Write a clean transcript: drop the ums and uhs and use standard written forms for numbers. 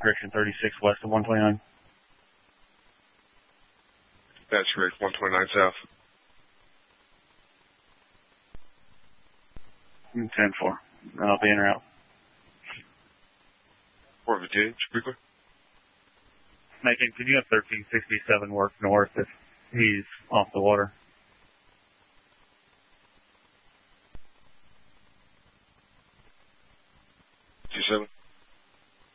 correction 36 west of 129. That's correct, 129 south. 10-4. I'll be in route. 415, Sprinkler. Macon, can you have 1367 work north if he's off the water?